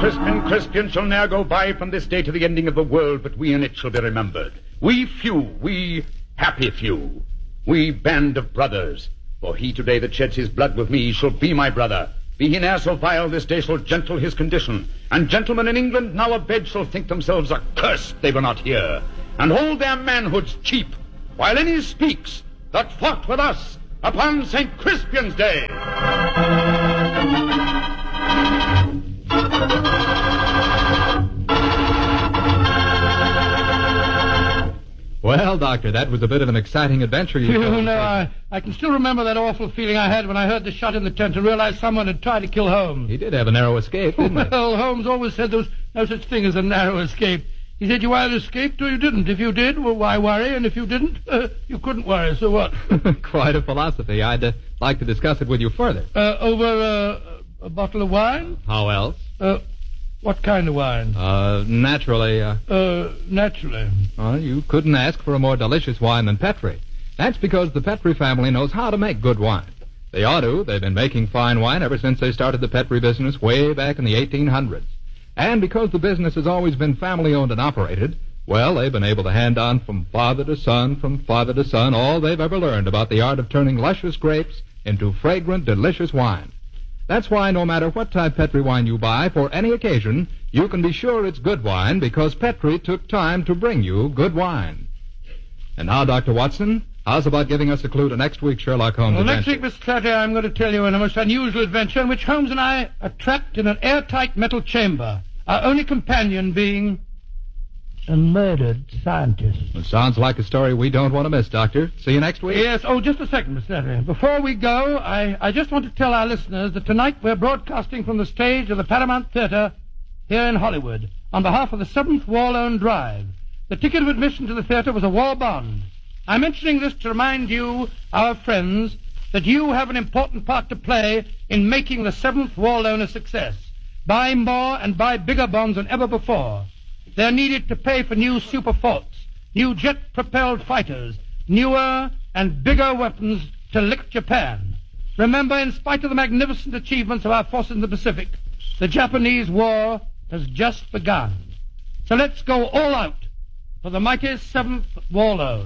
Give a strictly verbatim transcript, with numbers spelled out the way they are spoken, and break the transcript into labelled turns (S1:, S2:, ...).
S1: Crispin, Crispin shall ne'er go by from this day to the ending of the world, but we in it shall be remembered. We few, we happy few, we band of brothers. For he today that sheds his blood with me shall be my brother. Be he ne'er so vile, this day shall gentle his condition. And gentlemen in England now abed shall think themselves accursed they were not here, and hold their manhoods cheap, while any speaks that fought with us upon Saint Crispin's Day.
S2: Well, Doctor, that was a bit of an exciting adventure you
S3: You
S2: told
S3: know,
S2: us.
S3: I, I can still remember that awful feeling I had when I heard the shot in the tent and realized someone had tried to kill Holmes.
S2: He did have a narrow escape, didn't he?
S3: Well, Holmes always said there was no such thing as a narrow escape. He said you either escaped or you didn't. If you did, well, why worry? And if you didn't, uh, you couldn't worry, so what?
S2: Quite a philosophy. I'd uh, like to discuss it with you further.
S3: Uh, over uh, a bottle of wine?
S2: How else?
S3: Uh, what kind of wine?
S2: Uh, naturally, uh...
S3: Uh, naturally.
S2: Well, you couldn't ask for a more delicious wine than Petri. That's because the Petri family knows how to make good wine. They ought to. They've been making fine wine ever since they started the Petri business way back in the eighteen hundreds. And because the business has always been family-owned and operated, well, they've been able to hand on from father to son, from father to son, all they've ever learned about the art of turning luscious grapes into fragrant, delicious wine. That's why no matter what type Petri wine you buy for any occasion, you can be sure it's good wine because Petri took time to bring you good wine. And now, Doctor Watson, how's about giving us a clue to next week's Sherlock Holmes
S3: Well,
S2: adventure?
S3: next week, Mister Saturday, I'm going to tell you in a most unusual adventure in which Holmes and I are trapped in an airtight metal chamber, our only companion being a murdered scientist.
S2: It sounds like a story we don't want to miss, Doctor. See you next week.
S3: Yes. Oh, just a second, Mister Saturday. Before we go, I, I just want to tell our listeners that tonight we're broadcasting from the stage of the Paramount Theater here in Hollywood on behalf of the seventh War Loan Drive. The ticket of admission to the theater was a war bond. I'm mentioning this to remind you, our friends, that you have an important part to play in making the seventh War Loan a success. Buy more and buy bigger bonds than ever before. They're needed to pay for new super forts, new jet-propelled fighters, newer and bigger weapons to lick Japan. Remember, in spite of the magnificent achievements of our forces in the Pacific, the Japanese war has just begun. So let's go all out for the mighty seventh War Loan.